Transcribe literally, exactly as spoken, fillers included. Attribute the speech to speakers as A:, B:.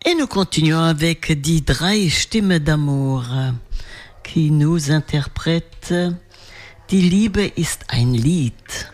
A: Et nous continuons avec Die drei Stimmen d'amour qui nous interprète Die Liebe ist ein Lied.